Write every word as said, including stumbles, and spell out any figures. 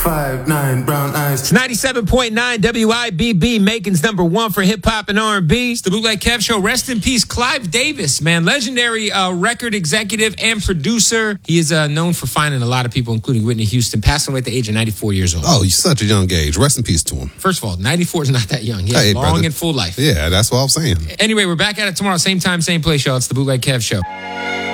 five nine, brown eyes. ninety-seven point nine W I B B, Macon's number one for hip-hop and R and B. It's the Bootleg Kev Show. Rest in peace, Clive Davis, man. Legendary uh, record executive and producer. He is uh, known for finding a lot of people, including Whitney Houston, passing away at the age of ninety-four years old. Oh, he's such a young age. Rest in peace to him. First of all, ninety-four is not that young. He has Hey, a long brother. and full life. Yeah, that's what I was saying. Anyway, we're back at it tomorrow. Same time, same place, y'all. It's the Bootleg Kev Show.